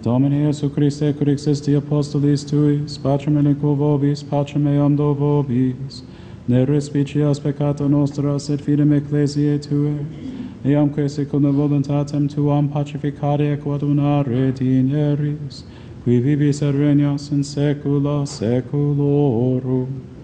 Domini Iesu Christe, cur existi apostolis tuis, pacem elenco vobis, pacem eam do vobis, ne respicias peccata nostra, sed fidem ecclesiae Tuae, eamque secundum voluntatem Tuam pacificare quod una retineris, qui vivis et regnas in saecula saeculorum.